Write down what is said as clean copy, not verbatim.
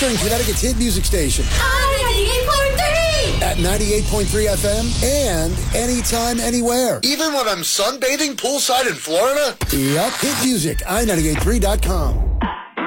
Western Connecticut's hit music station. I-98.3! At 98.3 FM and anytime, anywhere. Even when I'm sunbathing poolside in Florida? Yep, hit music, i98.3.com.